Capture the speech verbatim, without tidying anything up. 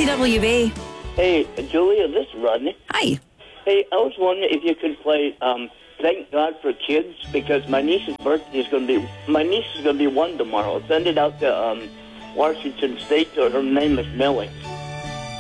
C W B. Hey, Julia, this is Rodney. Hi. Hey, I was wondering if you could play um, Thank God for Kids, because my niece's birthday is going to be, my niece is going to be one tomorrow. Send it out to um, Washington State, or her name is Millie.